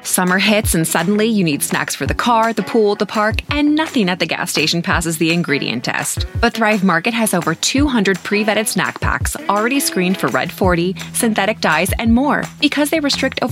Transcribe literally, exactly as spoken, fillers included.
Summer hits and suddenly you need snacks for the car, the pool, the park, and nothing at the gas station passes the ingredient test. But Thrive Market has over two hundred pre-vetted snack packs already screened for Red forty, synthetic dyes, and more because they restrict over